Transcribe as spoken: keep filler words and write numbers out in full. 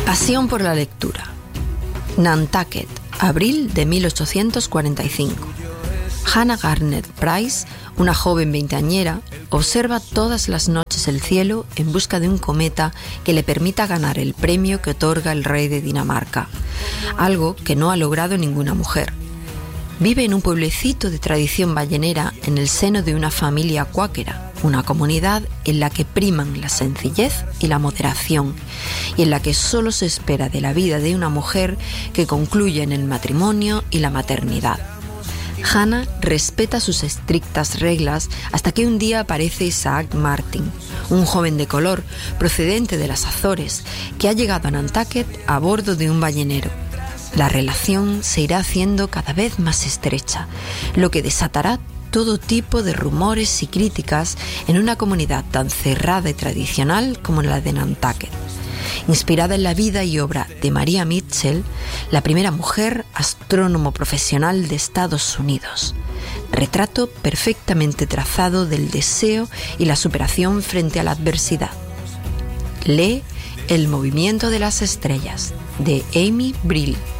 Pasión por la lectura. Nantucket, abril de mil ochocientos cuarenta y cinco. Hannah Garner Price, una joven veinteañera, observa todas las noches el cielo en busca de un cometa que le permita ganar el premio que otorga el rey de Dinamarca, algo que no ha logrado ninguna mujer. Vive en un pueblecito de tradición ballenera en el seno de una familia cuáquera, una comunidad en la que priman la sencillez y la moderación, y en la que solo se espera de la vida de una mujer que concluya en el matrimonio y la maternidad. Hannah respeta sus estrictas reglas hasta que un día aparece Isaac Martin, un joven de color procedente de las Azores que ha llegado a Nantucket a bordo de un ballenero. La relación se irá haciendo cada vez más estrecha, lo que desatará todo tipo de rumores y críticas en una comunidad tan cerrada y tradicional como la de Nantucket. Inspirada en la vida y obra de Maria Mitchell, la primera mujer astrónomo profesional de Estados Unidos. Retrato perfectamente trazado del deseo y la superación frente a la adversidad. Lee El movimiento de las estrellas, de Amy Brill.